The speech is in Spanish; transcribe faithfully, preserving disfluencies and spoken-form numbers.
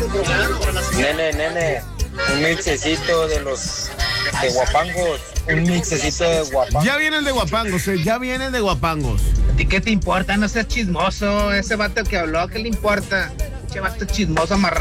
Nene, nene, un mixecito de los de guapangos, un mixecito de guapangos. Ya vienen de guapangos, eh, ya vienen de guapangos. ¿A ti qué te importa? No seas chismoso. Ese vato que habló, ¿qué le importa? Ese vato chismoso, amarrado.